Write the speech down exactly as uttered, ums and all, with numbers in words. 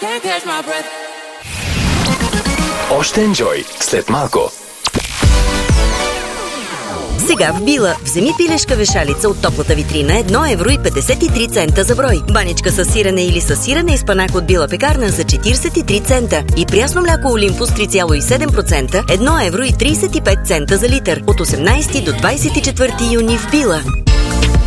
can't catch my breath. Още енджой след малко. Сега в Била вземи пилешка вешалица от топлата витрина едно евро и петдесет и три цента за брой. Баничка с сирене или с сирене и спанак от Била пекарна за четиридесет и три цента. И прясно мляко Олимпус три цяло и седем процента едно евро и тридесет и пет цента за литър. От осемнадесети до двадесет и четвърти юни в Била.